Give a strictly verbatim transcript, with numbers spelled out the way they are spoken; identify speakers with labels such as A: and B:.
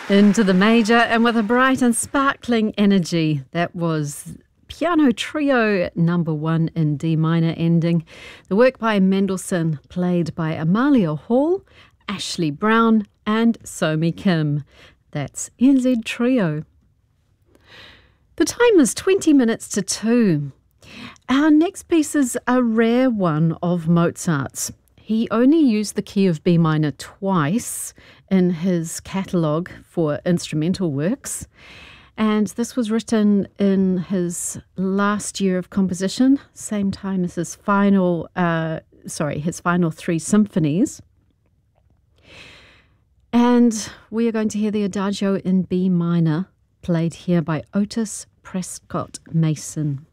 A: Into the major, and with a bright and sparkling energy, that was Piano Trio number one in D minor ending. The work by Mendelssohn, played by Amalia Hall, Ashley Brown and Somi Kim. That's N Z Trio. The time is twenty minutes to two. Our next piece is a rare one of Mozart's. He only used the key of B minor twice in his catalogue for instrumental works, and this was written in his last year of composition, same time as his final, uh, sorry, his final three symphonies. And we are going to hear the Adagio in B minor, played here by Otis Prescott Mason.